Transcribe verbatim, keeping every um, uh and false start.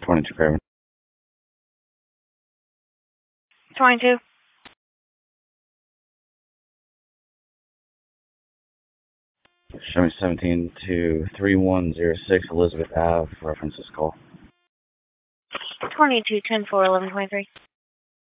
twenty-two Craven. twenty-two. Show me seventeen to three one zero six Elizabeth Ave, references call. twenty-two, ten four, eleven twenty-three.